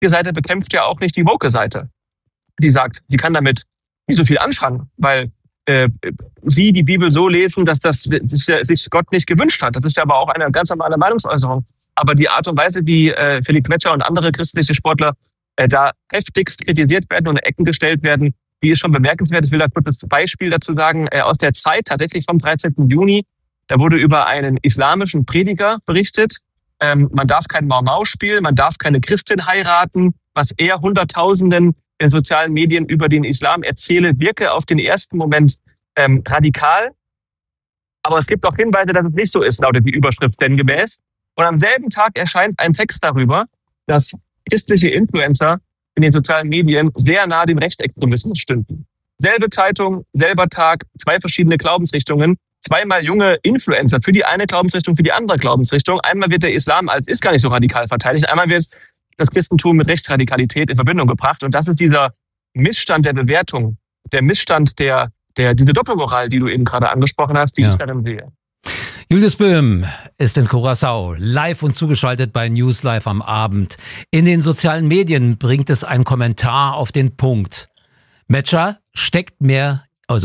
Die Seite bekämpft ja auch nicht die woke Seite. Die sagt, sie kann damit nicht so viel anfangen, weil sie die Bibel so lesen, dass das sich Gott nicht gewünscht hat. Das ist ja aber auch eine ganz normale Meinungsäußerung. Aber die Art und Weise, wie Philipp Gletscher und andere christliche Sportler da heftigst kritisiert werden und in Ecken gestellt werden, die ist schon bemerkenswert. Ich will da kurz das Beispiel dazu sagen, aus der Zeit tatsächlich vom 13. Juni. Da wurde über einen islamischen Prediger berichtet. Man darf kein Mau-Mau spielen, man darf keine Christin heiraten, was er Hunderttausenden in sozialen Medien über den Islam erzähle, wirke auf den ersten Moment radikal. Aber es gibt auch Hinweise, dass es nicht so ist, lautet die Überschrift sinngemäß. Und am selben Tag erscheint ein Text darüber, dass christliche Influencer in den sozialen Medien sehr nah dem Rechtsextremismus stünden. Selbe Zeitung, selber Tag, zwei verschiedene Glaubensrichtungen, zweimal junge Influencer für die eine Glaubensrichtung, für die andere Glaubensrichtung. Einmal wird der Islam als ist gar nicht so radikal verteidigt, einmal wird das Christentum mit Rechtsradikalität in Verbindung gebracht. Und das ist dieser Missstand der Bewertung, der Missstand diese Doppelmoral, die du eben gerade angesprochen hast, die ich darin sehe. Julius Böhm ist in Curaçao live und zugeschaltet bei News Live am Abend. In den sozialen Medien bringt es einen Kommentar auf den Punkt. in Medscher steckt mehr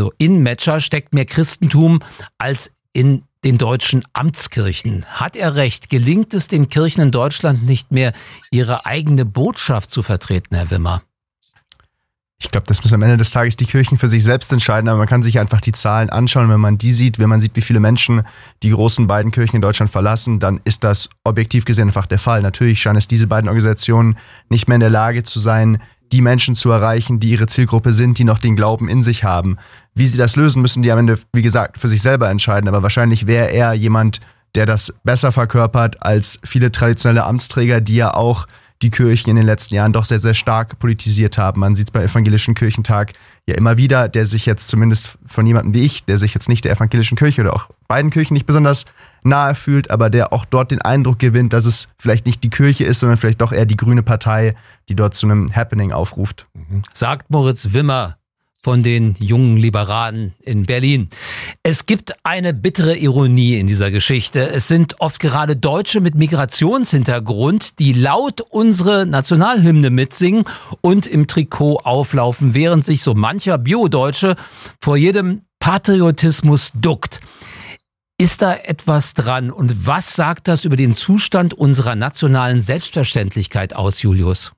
Christentum als in den deutschen Amtskirchen. Hat er recht? Gelingt es den Kirchen in Deutschland nicht mehr, ihre eigene Botschaft zu vertreten, Herr Wimmer? Ich glaube, das müssen am Ende des Tages die Kirchen für sich selbst entscheiden, aber man kann sich einfach die Zahlen anschauen. Wenn man sieht, wie viele Menschen die großen beiden Kirchen in Deutschland verlassen, dann ist das objektiv gesehen einfach der Fall. Natürlich scheinen es diese beiden Organisationen nicht mehr in der Lage zu sein, die Menschen zu erreichen, die ihre Zielgruppe sind, die noch den Glauben in sich haben. Wie sie das lösen, müssen die am Ende, wie gesagt, für sich selber entscheiden. Aber wahrscheinlich wäre er jemand, der das besser verkörpert als viele traditionelle Amtsträger, die ja auch die Kirchen in den letzten Jahren doch sehr, sehr stark politisiert haben. Man sieht es beim Evangelischen Kirchentag ja immer wieder, der sich jetzt zumindest von jemandem wie ich, der sich jetzt nicht der Evangelischen Kirche oder auch beiden Kirchen nicht besonders nahe fühlt, aber der auch dort den Eindruck gewinnt, dass es vielleicht nicht die Kirche ist, sondern vielleicht doch eher die Grüne Partei, die dort zu einem Happening aufruft. Sagt Moritz Wimmer von den jungen Liberalen in Berlin. Es gibt eine bittere Ironie in dieser Geschichte. Es sind oft gerade Deutsche mit Migrationshintergrund, die laut unsere Nationalhymne mitsingen und im Trikot auflaufen, während sich so mancher Bio-Deutsche vor jedem Patriotismus duckt. Ist da etwas dran? Und was sagt das über den Zustand unserer nationalen Selbstverständlichkeit aus, Julius?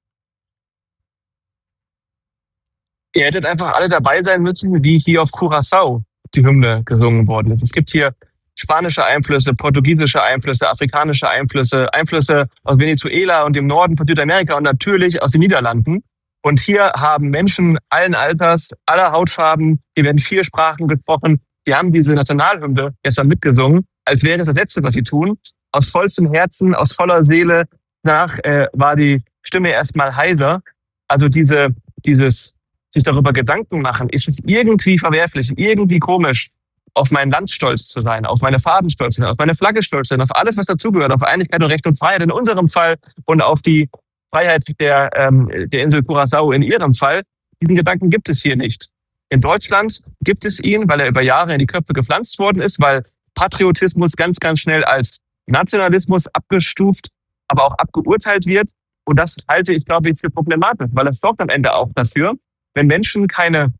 Ihr hättet einfach alle dabei sein müssen, wie hier auf Curaçao die Hymne gesungen worden ist. Es gibt hier spanische Einflüsse, portugiesische Einflüsse, afrikanische Einflüsse, Einflüsse aus Venezuela und dem Norden von Südamerika und natürlich aus den Niederlanden. Und hier haben Menschen allen Alters, aller Hautfarben, hier werden 4 Sprachen gesprochen, die haben diese Nationalhymne gestern mitgesungen, als wäre es das Letzte, was sie tun. Aus vollstem Herzen, aus voller Seele. Danach war die Stimme erstmal heiser. Also dieses sich darüber Gedanken machen, ist es irgendwie verwerflich, irgendwie komisch, auf mein Land stolz zu sein, auf meine Farben stolz zu sein, auf meine Flagge stolz zu sein, auf alles, was dazugehört, auf Einigkeit und Recht und Freiheit in unserem Fall und auf die Freiheit der Insel Curaçao in ihrem Fall. Diesen Gedanken gibt es hier nicht. In Deutschland gibt es ihn, weil er über Jahre in die Köpfe gepflanzt worden ist, weil Patriotismus ganz, ganz schnell als Nationalismus abgestuft, aber auch abgeurteilt wird. Und das halte ich, glaube ich, für problematisch, weil es sorgt am Ende auch dafür, wenn Menschen keine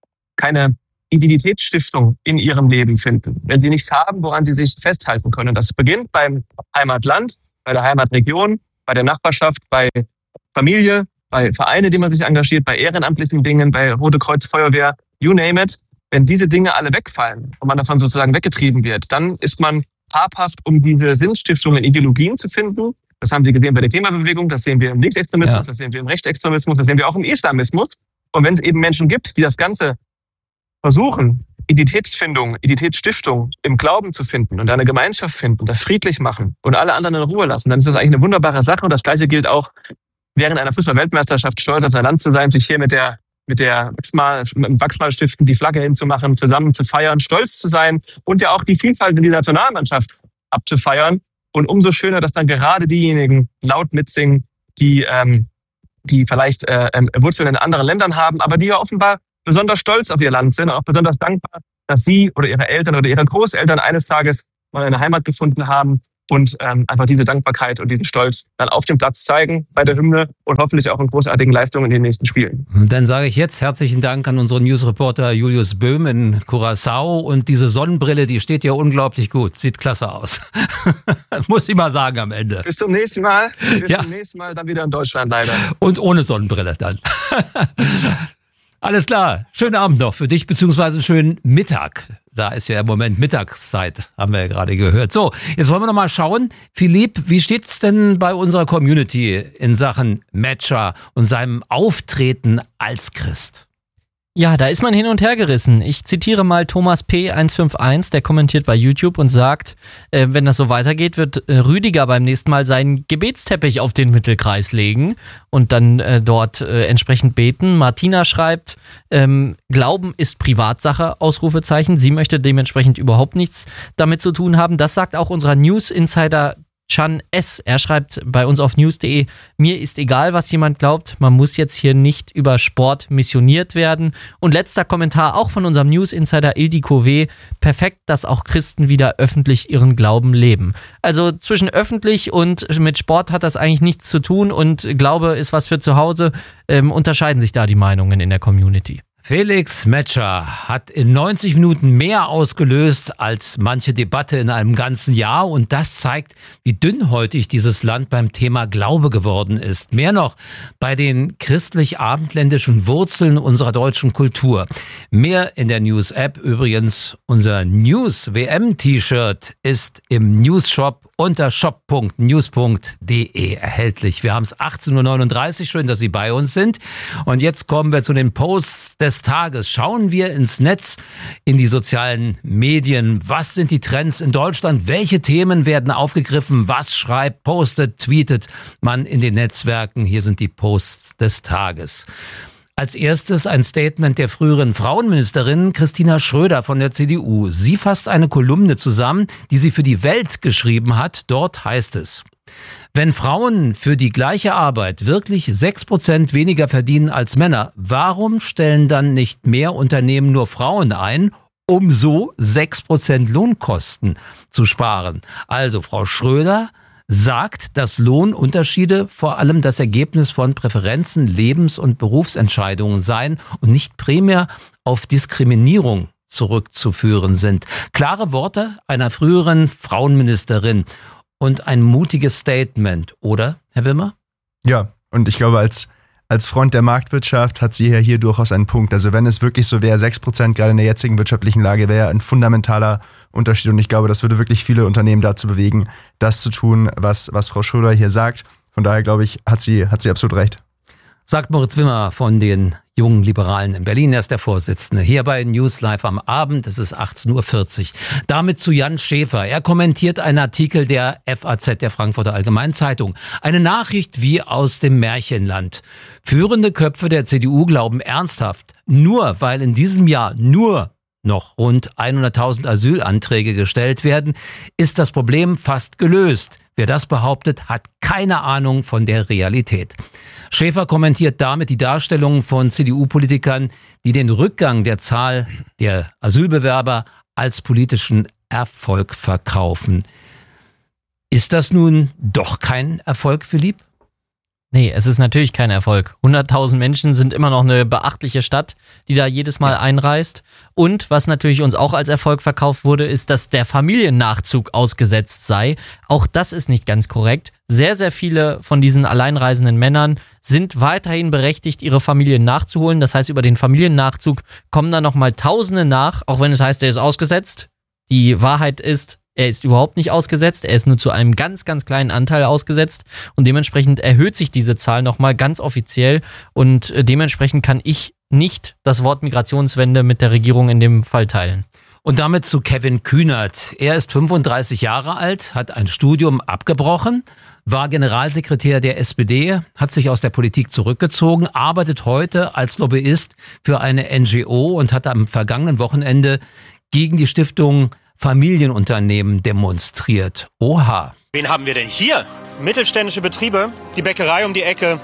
Identitätsstiftung in ihrem Leben finden, wenn sie nichts haben, woran sie sich festhalten können. Das beginnt beim Heimatland, bei der Heimatregion, bei der Nachbarschaft, bei Familie, bei Vereinen, in denen man sich engagiert, bei ehrenamtlichen Dingen, bei Rote Kreuz, Feuerwehr, you name it. Wenn diese Dinge alle wegfallen und man davon sozusagen weggetrieben wird, dann ist man habhaft, um diese Sinnstiftungen, Ideologien zu finden. Das haben Sie gesehen bei der Klimabewegung, das sehen wir im Linksextremismus, das sehen wir im Rechtsextremismus, das sehen wir auch im Islamismus. Und wenn es eben Menschen gibt, die das Ganze versuchen, Identitätsfindung, Identitätsstiftung im Glauben zu finden und eine Gemeinschaft finden, das friedlich machen und alle anderen in Ruhe lassen, dann ist das eigentlich eine wunderbare Sache. Und das Gleiche gilt auch während einer Fußball-Weltmeisterschaft, stolz auf sein Land zu sein, sich hier mit dem Wachsmalstiften die Flagge hinzumachen, zusammen zu feiern, stolz zu sein und ja auch die Vielfalt in die Nationalmannschaft abzufeiern. Und umso schöner, dass dann gerade diejenigen laut mitsingen, die vielleicht Wurzeln in anderen Ländern haben, aber die ja offenbar besonders stolz auf ihr Land sind und auch besonders dankbar, dass sie oder ihre Eltern oder ihre Großeltern eines Tages mal eine Heimat gefunden haben, und einfach diese Dankbarkeit und diesen Stolz dann auf dem Platz zeigen bei der Hymne und hoffentlich auch in großartigen Leistungen in den nächsten Spielen. Und dann sage ich jetzt herzlichen Dank an unseren Newsreporter Julius Böhm in Curaçao, und diese Sonnenbrille, die steht ja unglaublich gut, sieht klasse aus. Muss ich mal sagen am Ende. Bis zum nächsten Mal. Zum nächsten Mal dann wieder in Deutschland leider. Und ohne Sonnenbrille dann. Alles klar, schönen Abend noch für dich, beziehungsweise einen schönen Mittag. Da ist ja im Moment Mittagszeit, haben wir ja gerade gehört. So, jetzt wollen wir noch mal schauen. Philipp, wie steht's denn bei unserer Community in Sachen Metscher und seinem Auftreten als Christ? Ja, da ist man hin und her gerissen. Ich zitiere mal Thomas P151, der kommentiert bei YouTube und sagt, wenn das so weitergeht, wird Rüdiger beim nächsten Mal seinen Gebetsteppich auf den Mittelkreis legen und dann dort entsprechend beten. Martina schreibt, Glauben ist Privatsache, Ausrufezeichen. Sie möchte dementsprechend überhaupt nichts damit zu tun haben. Das sagt auch unser News-Insider Chan S. Er schreibt bei uns auf news.de, mir ist egal, was jemand glaubt, man muss jetzt hier nicht über Sport missioniert werden. Und letzter Kommentar auch von unserem News-Insider Ildiko W. Perfekt, dass auch Christen wieder öffentlich ihren Glauben leben. Also zwischen öffentlich und mit Sport hat das eigentlich nichts zu tun, und Glaube ist was für zu Hause. Unterscheiden sich da die Meinungen in der Community. Felix Metscher hat in 90 Minuten mehr ausgelöst als manche Debatte in einem ganzen Jahr, und das zeigt, wie dünnhäutig dieses Land beim Thema Glaube geworden ist. Mehr noch bei den christlich-abendländischen Wurzeln unserer deutschen Kultur. Mehr in der News-App übrigens. Unser News-WM-T-Shirt ist im News-Shop unter shop.news.de erhältlich. Wir haben es 18.39 Uhr. Schön, dass Sie bei uns sind. Und jetzt kommen wir zu den Posts des Tages. Schauen wir ins Netz, in die sozialen Medien. Was sind die Trends in Deutschland? Welche Themen werden aufgegriffen? Was schreibt, postet, tweetet man in den Netzwerken? Hier sind die Posts des Tages. Als erstes ein Statement der früheren Frauenministerin Christina Schröder von der CDU. Sie fasst eine Kolumne zusammen, die sie für die Welt geschrieben hat. Dort heißt es: Wenn Frauen für die gleiche Arbeit wirklich 6% weniger verdienen als Männer, warum stellen dann nicht mehr Unternehmen nur Frauen ein, um so 6% Lohnkosten zu sparen? Also Frau Schröder sagt, dass Lohnunterschiede vor allem das Ergebnis von Präferenzen, Lebens- und Berufsentscheidungen seien und nicht primär auf Diskriminierung zurückzuführen sind. Klare Worte einer früheren Frauenministerin und ein mutiges Statement, oder, Herr Wimmer? Ja, und ich glaube, als Front der Marktwirtschaft hat sie ja hier durchaus einen Punkt. Also wenn es wirklich so wäre, 6% gerade in der jetzigen wirtschaftlichen Lage, wäre ein fundamentaler Unterschied. Und ich glaube, das würde wirklich viele Unternehmen dazu bewegen, das zu tun, was Frau Schröder hier sagt. Von daher, glaube ich, hat sie absolut recht. Sagt Moritz Wimmer von den Jungen Liberalen in Berlin. Er ist der Vorsitzende. Hier bei News Live am Abend. Es ist 18.40 Uhr. Damit zu Jan Schäfer. Er kommentiert einen Artikel der FAZ, der Frankfurter Allgemeinen Zeitung. Eine Nachricht wie aus dem Märchenland. Führende Köpfe der CDU glauben ernsthaft, nur weil in diesem Jahr nur noch rund 100.000 Asylanträge gestellt werden, ist das Problem fast gelöst. Wer das behauptet, hat keine Ahnung von der Realität. Schäfer kommentiert damit die Darstellungen von CDU-Politikern, die den Rückgang der Zahl der Asylbewerber als politischen Erfolg verkaufen. Ist das nun doch kein Erfolg, Philipp? Nee, es ist natürlich kein Erfolg. 100.000 Menschen sind immer noch eine beachtliche Stadt, die da jedes Mal einreist. Und was natürlich uns auch als Erfolg verkauft wurde, ist, dass der Familiennachzug ausgesetzt sei. Auch das ist nicht ganz korrekt. Sehr, sehr viele von diesen alleinreisenden Männern sind weiterhin berechtigt, ihre Familien nachzuholen. Das heißt, über den Familiennachzug kommen dann nochmal Tausende nach, auch wenn es heißt, er ist ausgesetzt. Die Wahrheit ist, er ist überhaupt nicht ausgesetzt, er ist nur zu einem ganz, ganz kleinen Anteil ausgesetzt und dementsprechend erhöht sich diese Zahl nochmal ganz offiziell und dementsprechend kann ich nicht das Wort Migrationswende mit der Regierung in dem Fall teilen. Und damit zu Kevin Kühnert. Er ist 35 Jahre alt, hat ein Studium abgebrochen, war Generalsekretär der SPD, hat sich aus der Politik zurückgezogen, arbeitet heute als Lobbyist für eine NGO und hat am vergangenen Wochenende gegen die Stiftung Familienunternehmen demonstriert. Oha. Wen haben wir denn hier? Mittelständische Betriebe, die Bäckerei um die Ecke,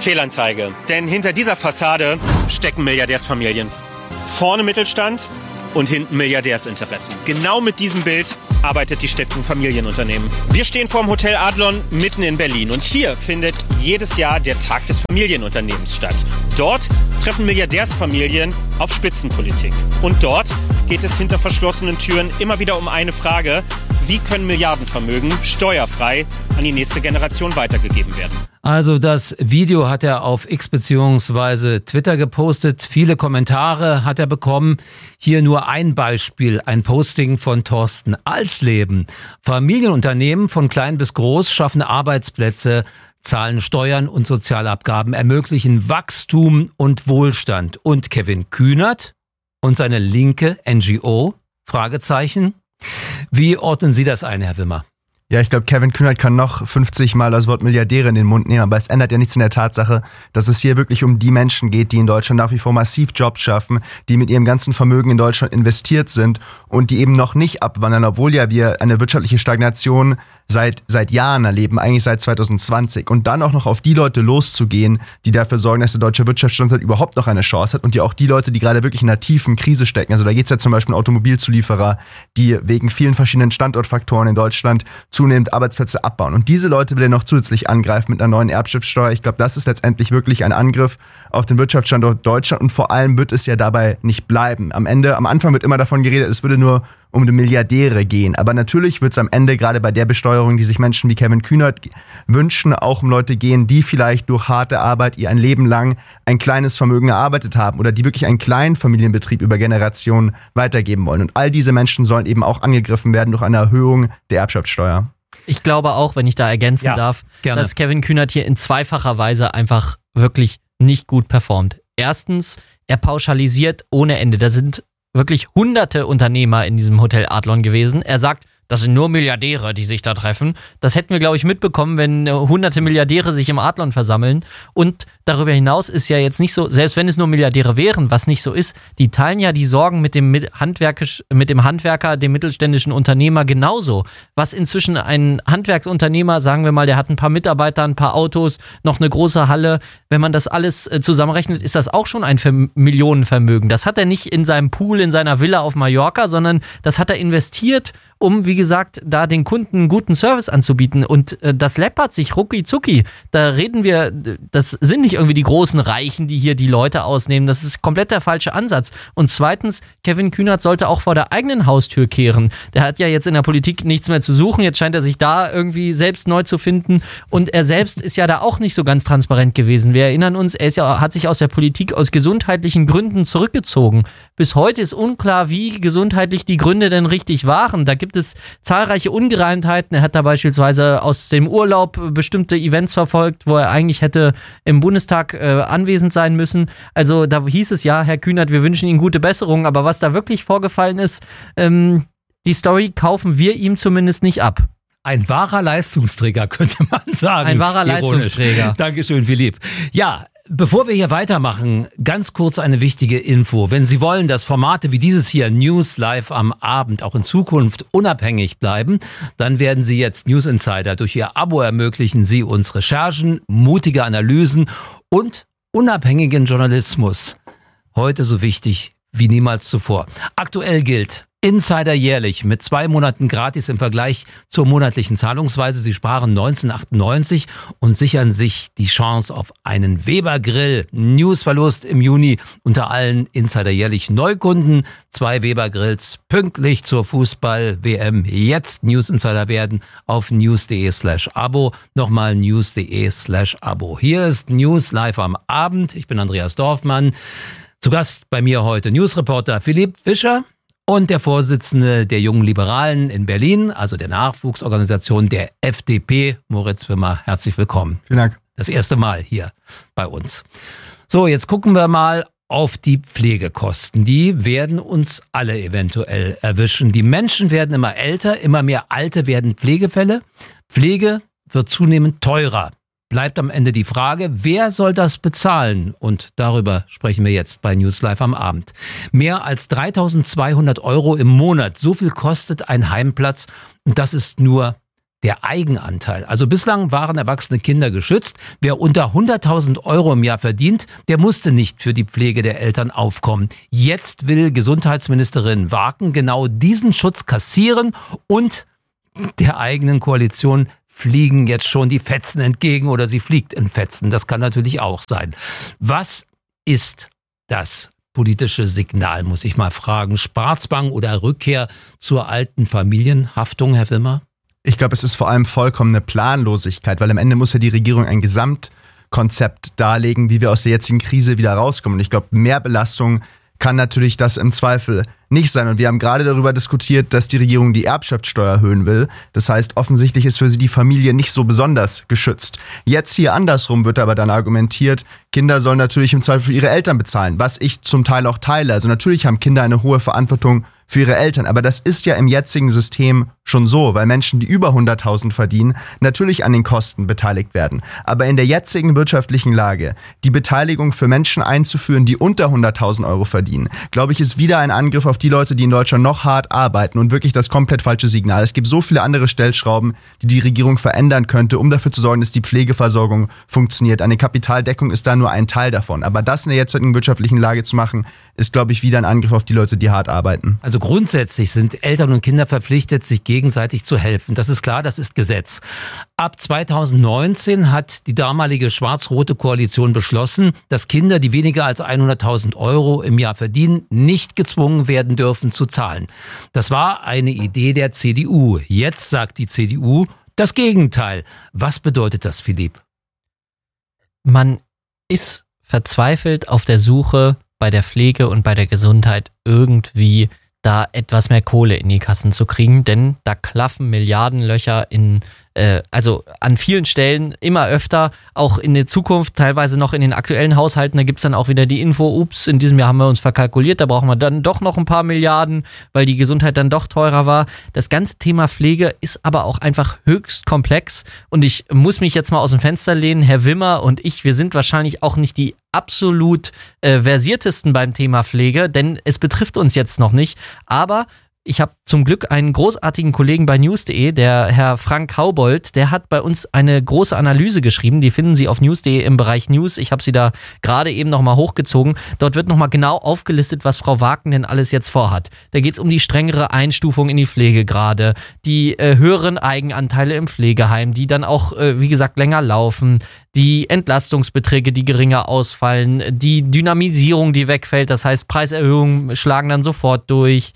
Fehlanzeige. Denn hinter dieser Fassade stecken Milliardärsfamilien. Vorne Mittelstand, und hinten Milliardärsinteressen. Genau mit diesem Bild arbeitet die Stiftung Familienunternehmen. Wir stehen vor dem Hotel Adlon mitten in Berlin und hier findet jedes Jahr der Tag des Familienunternehmens statt. Dort treffen Milliardärsfamilien auf Spitzenpolitik. Und dort geht es hinter verschlossenen Türen immer wieder um eine Frage: Wie können Milliardenvermögen steuerfrei an die nächste Generation weitergegeben werden? Also das Video hat er auf X bzw. Twitter gepostet. Viele Kommentare hat er bekommen. Hier nur ein Beispiel, ein Posting von Thorsten Alsleben. Familienunternehmen von klein bis groß schaffen Arbeitsplätze, zahlen Steuern und Sozialabgaben, ermöglichen Wachstum und Wohlstand. Und Kevin Kühnert und seine linke NGO? Fragezeichen. Wie ordnen Sie das ein, Herr Wimmer? Ja, ich glaube, Kevin Kühnert kann noch 50 Mal das Wort Milliardäre in den Mund nehmen, aber es ändert ja nichts in der Tatsache, dass es hier wirklich um die Menschen geht, die in Deutschland nach wie vor massiv Jobs schaffen, die mit ihrem ganzen Vermögen in Deutschland investiert sind und die eben noch nicht abwandern, obwohl ja wir eine wirtschaftliche Stagnation seit Jahren erleben, eigentlich seit 2020. Und dann auch noch auf die Leute loszugehen, die dafür sorgen, dass der deutsche Wirtschaftsstandort überhaupt noch eine Chance hat, und ja auch die Leute, die gerade wirklich in einer tiefen Krise stecken. Also da geht es ja zum Beispiel um Automobilzulieferer, die wegen vielen verschiedenen Standortfaktoren in Deutschland zunehmend Arbeitsplätze abbauen. Und diese Leute will er noch zusätzlich angreifen mit einer neuen Erbschaftssteuer. Ich glaube, das ist letztendlich wirklich ein Angriff auf den Wirtschaftsstandort Deutschland, und vor allem wird es ja dabei nicht bleiben. Am Anfang wird immer davon geredet, es würde nur um die Milliardäre gehen. Aber natürlich wird es am Ende, gerade bei der Besteuerung, die sich Menschen wie Kevin Kühnert wünschen, auch um Leute gehen, die vielleicht durch harte Arbeit ihr ein Leben lang ein kleines Vermögen erarbeitet haben oder die wirklich einen kleinen Familienbetrieb über Generationen weitergeben wollen. Und all diese Menschen sollen eben auch angegriffen werden durch eine Erhöhung der Erbschaftssteuer. Ich glaube auch, wenn ich da ergänzen darf, gerne, dass Kevin Kühnert hier in zweifacher Weise einfach wirklich nicht gut performt. Erstens, er pauschalisiert ohne Ende. Da sind wirklich hunderte Unternehmer in diesem Hotel Adlon gewesen. Er sagt, das sind nur Milliardäre, die sich da treffen. Das hätten wir, glaube ich, mitbekommen, wenn hunderte Milliardäre sich im Adlon versammeln. Und darüber hinaus ist ja jetzt nicht so, selbst wenn es nur Milliardäre wären, was nicht so ist, die teilen ja die Sorgen mit dem Handwerker, dem mittelständischen Unternehmer genauso. Was inzwischen ein Handwerksunternehmer, sagen wir mal, der hat ein paar Mitarbeiter, ein paar Autos, noch eine große Halle. Wenn man das alles zusammenrechnet, ist das auch schon ein Millionenvermögen. Das hat er nicht in seinem Pool, in seiner Villa auf Mallorca, sondern das hat er investiert, um, wie gesagt, da den Kunden einen guten Service anzubieten. Und das läppert sich rucki zucki. Da reden wir, das sind nicht irgendwie die großen Reichen, die hier die Leute ausnehmen. Das ist komplett der falsche Ansatz. Und zweitens, Kevin Kühnert sollte auch vor der eigenen Haustür kehren. Der hat ja jetzt in der Politik nichts mehr zu suchen. Jetzt scheint er sich da irgendwie selbst neu zu finden. Und er selbst ist ja da auch nicht so ganz transparent gewesen. Wir erinnern uns, hat sich aus der Politik aus gesundheitlichen Gründen zurückgezogen. Bis heute ist unklar, wie gesundheitlich die Gründe denn richtig waren. Da gibt es zahlreiche Ungereimtheiten. Er hat da beispielsweise aus dem Urlaub bestimmte Events verfolgt, wo er eigentlich hätte im Bundestag anwesend sein müssen. Also da hieß es ja, Herr Kühnert, wir wünschen Ihnen gute Besserung. Aber was da wirklich vorgefallen ist, die Story kaufen wir ihm zumindest nicht ab. Ein wahrer Leistungsträger, könnte man sagen. Ein wahrer Leistungsträger. Dankeschön, Philipp. Ja, bevor wir hier weitermachen, ganz kurz eine wichtige Info. Wenn Sie wollen, dass Formate wie dieses hier, News Live am Abend, auch in Zukunft unabhängig bleiben, dann werden Sie jetzt News Insider. Durch Ihr Abo ermöglichen Sie uns Recherchen, mutige Analysen und unabhängigen Journalismus. Heute so wichtig wie niemals zuvor. Aktuell gilt: Insider jährlich mit 2 Monaten gratis im Vergleich zur monatlichen Zahlungsweise. Sie sparen 19,98 und sichern sich die Chance auf einen Weber Grill. Newsverlust im Juni unter allen Insider jährlich Neukunden. 2 Weber Grills pünktlich zur Fußball-WM. Jetzt News Insider werden auf news.de/Abo. Nochmal news.de/Abo. Hier ist News Live am Abend. Ich bin Andreas Dorfmann. Zu Gast bei mir heute Newsreporter Philipp Fischer und der Vorsitzende der Jungen Liberalen in Berlin, also der Nachwuchsorganisation der FDP, Moritz Wimmer. Herzlich willkommen. Vielen Dank. Das erste Mal hier bei uns. So, jetzt gucken wir mal auf die Pflegekosten. Die werden uns alle eventuell erwischen. Die Menschen werden immer älter, immer mehr Alte werden Pflegefälle. Pflege wird zunehmend teurer. Bleibt am Ende die Frage, wer soll das bezahlen? Und darüber sprechen wir jetzt bei News Live am Abend. Mehr als 3.200 € im Monat, so viel kostet ein Heimplatz. Und das ist nur der Eigenanteil. Also bislang waren erwachsene Kinder geschützt. Wer unter 100.000 Euro im Jahr verdient, der musste nicht für die Pflege der Eltern aufkommen. Jetzt will Gesundheitsministerin Waken genau diesen Schutz kassieren und der eigenen Koalition fliegen jetzt schon die Fetzen entgegen oder sie fliegt in Fetzen. Das kann natürlich auch sein. Was ist das politische Signal, muss ich mal fragen? Sparzwang oder Rückkehr zur alten Familienhaftung, Herr Wimmer? Ich glaube, es ist vor allem vollkommene Planlosigkeit, weil am Ende muss ja die Regierung ein Gesamtkonzept darlegen, wie wir aus der jetzigen Krise wieder rauskommen. Und ich glaube, mehr Belastung kann natürlich das im Zweifel nicht sein. Und wir haben gerade darüber diskutiert, dass die Regierung die Erbschaftssteuer erhöhen will. Das heißt, offensichtlich ist für sie die Familie nicht so besonders geschützt. Jetzt hier andersrum wird aber dann argumentiert, Kinder sollen natürlich im Zweifel für ihre Eltern bezahlen, was ich zum Teil auch teile. Also natürlich haben Kinder eine hohe Verantwortung für ihre Eltern, aber das ist ja im jetzigen System schon so, weil Menschen, die über 100.000 verdienen, natürlich an den Kosten beteiligt werden. Aber in der jetzigen wirtschaftlichen Lage, die Beteiligung für Menschen einzuführen, die unter 100.000 Euro verdienen, glaube ich, ist wieder ein Angriff auf die Leute, die in Deutschland noch hart arbeiten und wirklich das komplett falsche Signal. Es gibt so viele andere Stellschrauben, die die Regierung verändern könnte, um dafür zu sorgen, dass die Pflegeversorgung funktioniert. Eine Kapitaldeckung ist da nur ein Teil davon. Aber das in der jetzigen wirtschaftlichen Lage zu machen, ist, glaube ich, wieder ein Angriff auf die Leute, die hart arbeiten. Also grundsätzlich sind Eltern und Kinder verpflichtet, sich gegenseitig zu helfen. Das ist klar, das ist Gesetz. Ab 2019 hat die damalige schwarz-rote Koalition beschlossen, dass Kinder, die weniger als 100.000 Euro im Jahr verdienen, nicht gezwungen werden dürfen zu zahlen. Das war eine Idee der CDU. Jetzt sagt die CDU das Gegenteil. Was bedeutet das, Philipp? Man ist verzweifelt auf der Suche bei der Pflege und bei der Gesundheit irgendwie da etwas mehr Kohle in die Kassen zu kriegen, denn da klaffen Milliardenlöcher also an vielen Stellen immer öfter, auch in der Zukunft, teilweise noch in den aktuellen Haushalten, da gibt es dann auch wieder die Info, ups, in diesem Jahr haben wir uns verkalkuliert, da brauchen wir dann doch noch ein paar Milliarden, weil die Gesundheit dann doch teurer war. Das ganze Thema Pflege ist aber auch einfach höchst komplex und ich muss mich jetzt mal aus dem Fenster lehnen, Herr Wimmer und ich, wir sind wahrscheinlich auch nicht die absolut versiertesten beim Thema Pflege, denn es betrifft uns jetzt noch nicht, aber ich habe zum Glück einen großartigen Kollegen bei news.de, der Herr Frank Haubold, der hat bei uns eine große Analyse geschrieben. Die finden Sie auf news.de im Bereich News. Ich habe sie da gerade eben nochmal hochgezogen. Dort wird nochmal genau aufgelistet, was Frau Waken denn alles jetzt vorhat. Da geht es um die strengere Einstufung in die Pflegegrade, die höheren Eigenanteile im Pflegeheim, die dann auch, wie gesagt, länger laufen, die Entlastungsbeträge, die geringer ausfallen, die Dynamisierung, die wegfällt, das heißt Preiserhöhungen schlagen dann sofort durch,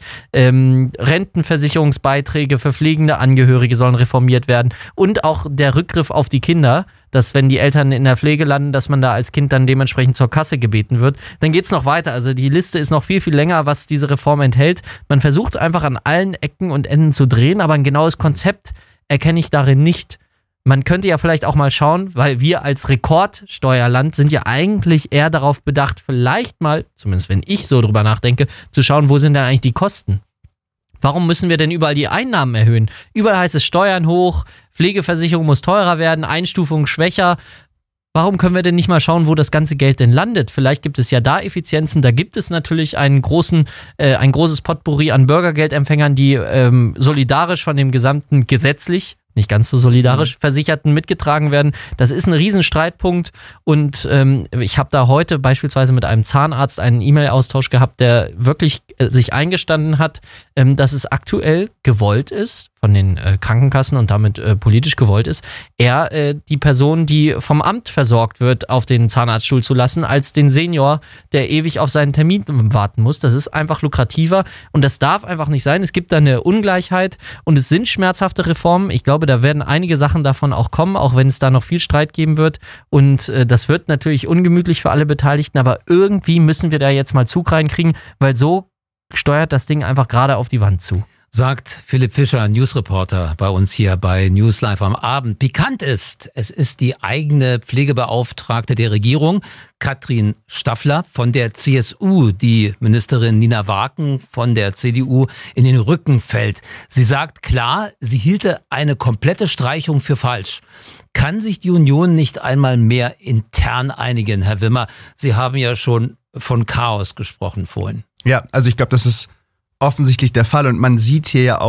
Rentenversicherungsbeiträge für pflegende Angehörige sollen reformiert werden und auch der Rückgriff auf die Kinder, dass wenn die Eltern in der Pflege landen, dass man da als Kind dann dementsprechend zur Kasse gebeten wird. Dann geht's noch weiter, also die Liste ist noch viel, viel länger, was diese Reform enthält. Man versucht einfach an allen Ecken und Enden zu drehen, aber ein genaues Konzept erkenne ich darin nicht. Man könnte ja vielleicht auch mal schauen, weil wir als Rekordsteuerland sind ja eigentlich eher darauf bedacht, vielleicht mal, zumindest wenn ich so drüber nachdenke, zu schauen, wo sind denn eigentlich die Kosten? Warum müssen wir denn überall die Einnahmen erhöhen? Überall heißt es Steuern hoch, Pflegeversicherung muss teurer werden, Einstufung schwächer. Warum können wir denn nicht mal schauen, wo das ganze Geld denn landet? Vielleicht gibt es ja da Effizienzen. Da gibt es natürlich ein großes Potpourri an Bürgergeldempfängern, die solidarisch von dem gesamten gesetzlich, nicht ganz so solidarisch, Versicherten mitgetragen werden. Das ist ein Riesenstreitpunkt und ich habe da heute beispielsweise mit einem Zahnarzt einen E-Mail-Austausch gehabt, der wirklich sich eingestanden hat, dass es aktuell gewollt ist, von den Krankenkassen und damit politisch gewollt ist, eher die Person, die vom Amt versorgt wird, auf den Zahnarztstuhl zu lassen, als den Senior, der ewig auf seinen Termin warten muss. Das ist einfach lukrativer und das darf einfach nicht sein. Es gibt da eine Ungleichheit und es sind schmerzhafte Reformen. Ich glaube, da werden einige Sachen davon auch kommen, auch wenn es da noch viel Streit geben wird und das wird natürlich ungemütlich für alle Beteiligten, aber irgendwie müssen wir da jetzt mal Zug reinkriegen, weil so steuert das Ding einfach gerade auf die Wand zu. Sagt Philipp Fischer, Newsreporter bei uns hier bei News Live am Abend. Pikant ist, es ist die eigene Pflegebeauftragte der Regierung, Katrin Staffler von der CSU, die Ministerin Nina Waken von der CDU in den Rücken fällt. Sie sagt klar, sie hielte eine komplette Streichung für falsch. Kann sich die Union nicht einmal mehr intern einigen, Herr Wimmer? Sie haben ja schon von Chaos gesprochen vorhin. Ja, also ich glaube, das ist offensichtlich der Fall und man sieht hier ja auch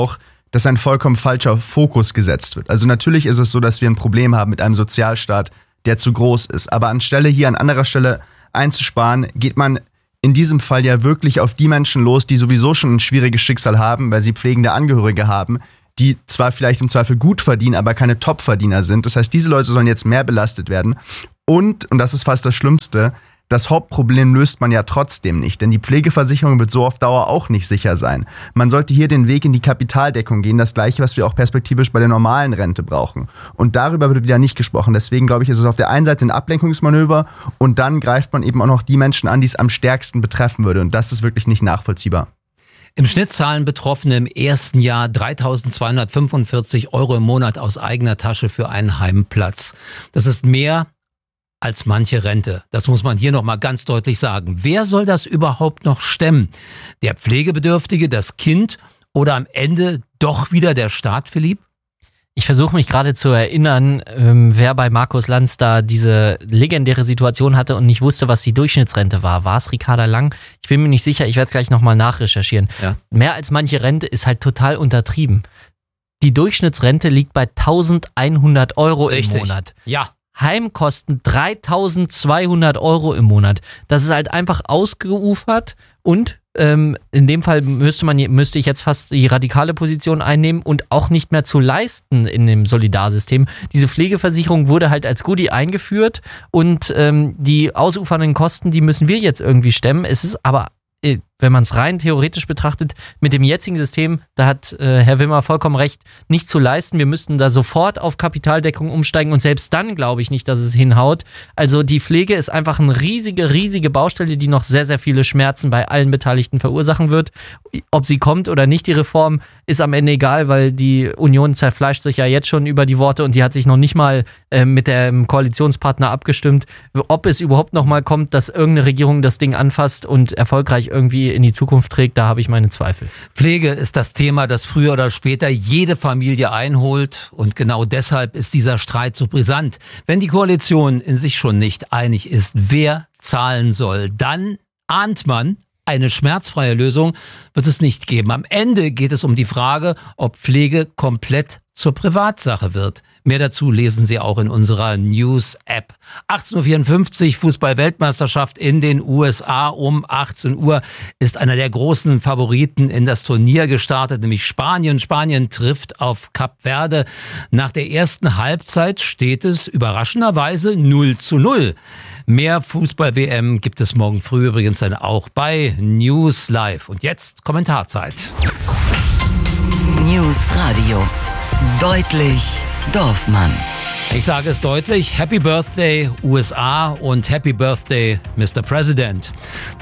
dass ein vollkommen falscher Fokus gesetzt wird. Also natürlich ist es so, dass wir ein Problem haben mit einem Sozialstaat, der zu groß ist. Aber anstelle hier an anderer Stelle einzusparen, geht man in diesem Fall ja wirklich auf die Menschen los, die sowieso schon ein schwieriges Schicksal haben, weil sie pflegende Angehörige haben, die zwar vielleicht im Zweifel gut verdienen, aber keine Top-Verdiener sind. Das heißt, diese Leute sollen jetzt mehr belastet werden. Und das ist fast das Schlimmste, das Hauptproblem löst man ja trotzdem nicht, denn die Pflegeversicherung wird so auf Dauer auch nicht sicher sein. Man sollte hier den Weg in die Kapitaldeckung gehen, das Gleiche, was wir auch perspektivisch bei der normalen Rente brauchen. Und darüber wird wieder nicht gesprochen. Deswegen glaube ich, ist es auf der einen Seite ein Ablenkungsmanöver und dann greift man eben auch noch die Menschen an, die es am stärksten betreffen würde. Und das ist wirklich nicht nachvollziehbar. Im Schnitt zahlen Betroffene im ersten Jahr 3.245 € im Monat aus eigener Tasche für einen Heimplatz. Das ist mehr als manche Rente. Das muss man hier nochmal ganz deutlich sagen. Wer soll das überhaupt noch stemmen? Der Pflegebedürftige, das Kind oder am Ende doch wieder der Staat, Philipp? Ich versuche mich gerade zu erinnern, wer bei Markus Lanz da diese legendäre Situation hatte und nicht wusste, was die Durchschnittsrente war. War es Ricarda Lang? Ich bin mir nicht sicher, ich werde es gleich nochmal nachrecherchieren. Ja. Mehr als manche Rente ist halt total untertrieben. Die Durchschnittsrente liegt bei 1.100 € Richtig. Im Monat. Ja. Heimkosten 3.200 € im Monat. Das ist halt einfach ausgeufert und in dem Fall müsste ich jetzt fast die radikale Position einnehmen und auch nicht mehr zu leisten in dem Solidarsystem. Diese Pflegeversicherung wurde halt als Goodie eingeführt und die ausufernden Kosten, die müssen wir jetzt irgendwie stemmen. Es ist aber, wenn man es rein theoretisch betrachtet, mit dem jetzigen System, da hat Herr Wimmer vollkommen recht, nicht zu leisten. Wir müssten da sofort auf Kapitaldeckung umsteigen und selbst dann glaube ich nicht, dass es hinhaut. Also die Pflege ist einfach eine riesige Baustelle, die noch sehr, sehr viele Schmerzen bei allen Beteiligten verursachen wird. Ob sie kommt oder nicht, die Reform, ist am Ende egal, weil die Union zerfleischt sich ja jetzt schon über die Worte und die hat sich noch nicht mal mit dem Koalitionspartner abgestimmt, ob es überhaupt noch mal kommt, dass irgendeine Regierung das Ding anfasst und erfolgreich irgendwie in die Zukunft trägt, da habe ich meine Zweifel. Pflege ist das Thema, das früher oder später jede Familie einholt und genau deshalb ist dieser Streit so brisant. Wenn die Koalition in sich schon nicht einig ist, wer zahlen soll, dann ahnt man, eine schmerzfreie Lösung wird es nicht geben. Am Ende geht es um die Frage, ob Pflege komplett zur Privatsache wird. Mehr dazu lesen Sie auch in unserer News-App. 18.54 Uhr, Fußball-Weltmeisterschaft in den USA. Um 18 Uhr ist einer der großen Favoriten in das Turnier gestartet, nämlich Spanien. Spanien trifft auf Kap Verde. Nach der ersten Halbzeit steht es überraschenderweise 0:0. Mehr Fußball-WM gibt es morgen früh übrigens dann auch bei News Live. Und jetzt Kommentarzeit. News Radio. Deutlich Dorfmann. Ich sage es deutlich, Happy Birthday USA und Happy Birthday Mr. President.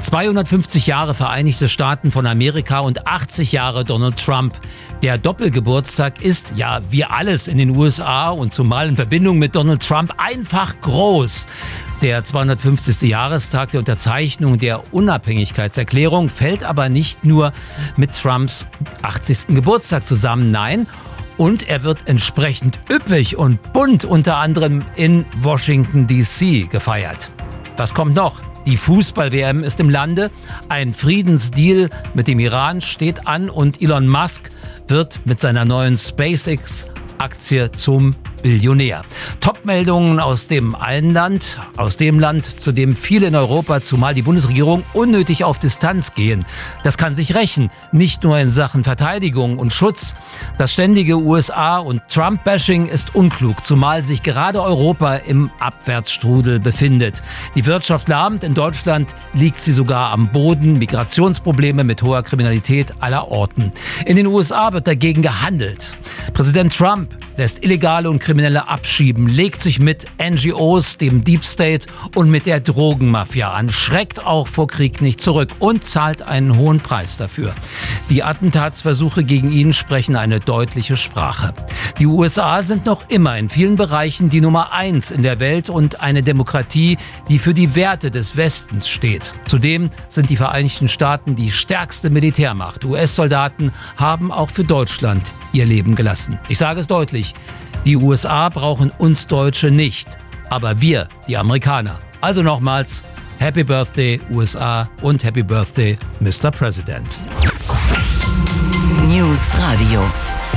250 Jahre Vereinigte Staaten von Amerika und 80 Jahre Donald Trump. Der Doppelgeburtstag ist, ja wie alles in den USA und zumal in Verbindung mit Donald Trump, einfach groß. Der 250. Jahrestag der Unterzeichnung der Unabhängigkeitserklärung fällt aber nicht nur mit Trumps 80. Geburtstag zusammen, nein. Und er wird entsprechend üppig und bunt unter anderem in Washington D.C. gefeiert. Was kommt noch? Die Fußball-WM ist im Lande. Ein Friedensdeal mit dem Iran steht an und Elon Musk wird mit seiner neuen SpaceX-Aktie zum Billionär. Top-Meldungen aus dem Land, zu dem viele in Europa, zumal die Bundesregierung, unnötig auf Distanz gehen. Das kann sich rächen, nicht nur in Sachen Verteidigung und Schutz. Das ständige USA- und Trump-Bashing ist unklug, zumal sich gerade Europa im Abwärtsstrudel befindet. Die Wirtschaft lahmt, in Deutschland liegt sie sogar am Boden, Migrationsprobleme mit hoher Kriminalität aller Orten. In den USA wird dagegen gehandelt. Präsident Trump lässt Illegale und Kriminelle abschieben, legt sich mit NGOs, dem Deep State und mit der Drogenmafia an, schreckt auch vor Krieg nicht zurück und zahlt einen hohen Preis dafür. Die Attentatsversuche gegen ihn sprechen eine deutliche Sprache. Die USA sind noch immer in vielen Bereichen die Nummer 1 in der Welt und eine Demokratie, die für die Werte des Westens steht. Zudem sind die Vereinigten Staaten die stärkste Militärmacht. US-Soldaten haben auch für Deutschland ihr Leben gelassen. Ich sage es deutlich, die USA brauchen uns Deutsche nicht, aber wir, die Amerikaner. Also nochmals, Happy Birthday USA und Happy Birthday Mr. President. News Radio.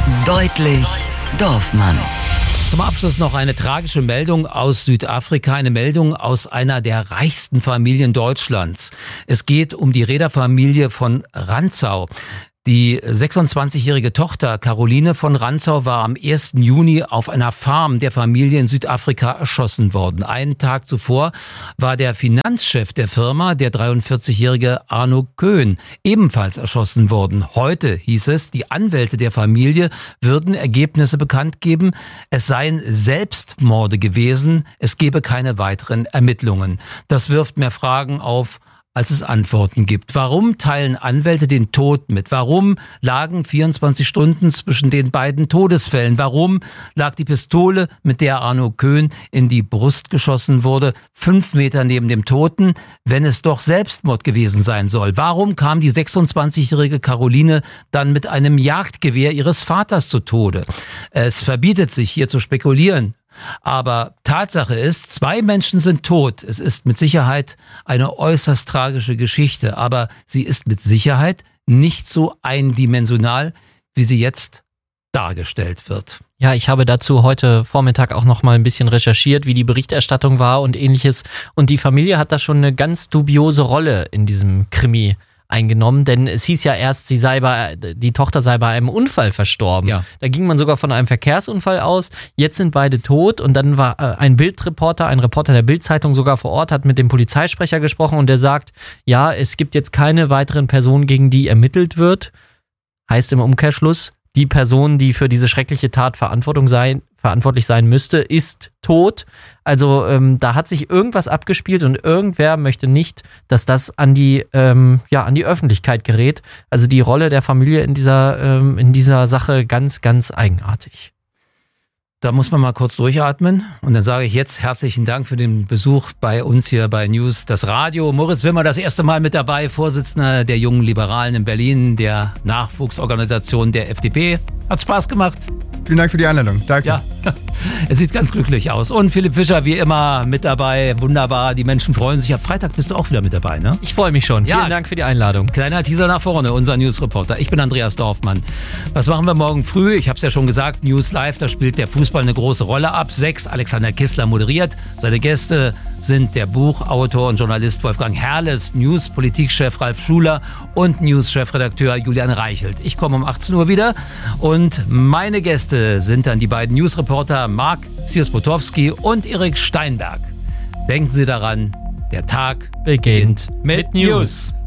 Deutlich Dorfmann. Zum Abschluss noch eine tragische Meldung aus Südafrika, eine Meldung aus einer der reichsten Familien Deutschlands. Es geht um die Reederfamilie von Rantzau. Die 26-jährige Tochter Caroline von Rantzau war am 1. Juni auf einer Farm der Familie in Südafrika erschossen worden. Einen Tag zuvor war der Finanzchef der Firma, der 43-jährige Arno Köhn, ebenfalls erschossen worden. Heute hieß es, die Anwälte der Familie würden Ergebnisse bekannt geben. Es seien Selbstmorde gewesen. Es gebe keine weiteren Ermittlungen. Das wirft mehr Fragen auf, als es Antworten gibt. Warum teilen Anwälte den Tod mit? Warum lagen 24 Stunden zwischen den beiden Todesfällen? Warum lag die Pistole, mit der Arno Köhn in die Brust geschossen wurde, 5 Meter neben dem Toten, wenn es doch Selbstmord gewesen sein soll? Warum kam die 26-jährige Caroline dann mit einem Jagdgewehr ihres Vaters zu Tode? Es verbietet sich, hier zu spekulieren. Aber Tatsache ist, 2 Menschen sind tot. Es ist mit Sicherheit eine äußerst tragische Geschichte, aber sie ist mit Sicherheit nicht so eindimensional, wie sie jetzt dargestellt wird. Ja, ich habe dazu heute Vormittag auch noch mal ein bisschen recherchiert, wie die Berichterstattung war und ähnliches. Und die Familie hat da schon eine ganz dubiose Rolle in diesem Krimi eingenommen, denn es hieß ja erst, die Tochter sei bei einem Unfall verstorben. Ja. Da ging man sogar von einem Verkehrsunfall aus. Jetzt sind beide tot und dann war ein Reporter der Bild-Zeitung sogar vor Ort, hat mit dem Polizeisprecher gesprochen und der sagt, ja, es gibt jetzt keine weiteren Personen, gegen die ermittelt wird. Heißt im Umkehrschluss, die Person, die für diese schreckliche Tat verantwortlich sein müsste, ist tot. Also da hat sich irgendwas abgespielt und irgendwer möchte nicht, dass das an die Öffentlichkeit gerät. Also die Rolle der Familie in dieser Sache ganz, ganz eigenartig. Da muss man mal kurz durchatmen und dann sage ich jetzt herzlichen Dank für den Besuch bei uns hier bei News das Radio. Moritz Wimmer das erste Mal mit dabei, Vorsitzender der Jungen Liberalen in Berlin, der Nachwuchsorganisation der FDP. Hat Spaß gemacht. Vielen Dank für die Einladung. Danke. Ja, er sieht ganz glücklich aus. Und Philipp Fischer wie immer mit dabei. Wunderbar, die Menschen freuen sich. Ab Freitag bist du auch wieder mit dabei, ne? Ich freue mich schon. Ja. Vielen Dank für die Einladung. Kleiner Teaser nach vorne, unser News-Reporter. Ich bin Andreas Dorfmann. Was machen wir morgen früh? Ich habe es ja schon gesagt, News Live, da spielt der Fußball eine große Rolle. Ab 6, Alexander Kissler moderiert. Seine Gäste sind der Buchautor und Journalist Wolfgang Herrles, News-Politikchef Ralf Schuler und News-Chefredakteur Julian Reichelt. Ich komme um 18 Uhr wieder und meine Gäste sind dann die beiden News-Reporter Mark Siers-Potowski und Erik Steinberg. Denken Sie daran, der Tag beginnt mit News.